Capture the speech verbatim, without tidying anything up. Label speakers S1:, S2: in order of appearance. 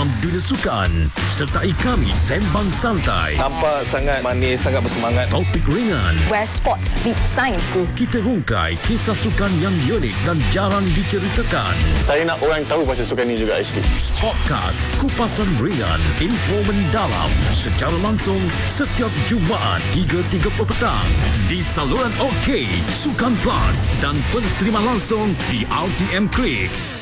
S1: dalam dunia sukan. Sertai kami sembang santai.
S2: Nampak sangat manis, sangat bersemangat.
S1: Topik ringan.
S3: Where sports meet science.
S1: Kita hungkai kisah sukan yang unik dan jarang diceritakan.
S4: Saya nak orang tahu pasal sukan ni juga actually.
S1: Podcast Kupasan Ringan, info mendalam secara langsung setiap Jumaat hingga tiga puluh petang di saluran OK, Sukan Plus dan pensterima langsung di R T M Klik.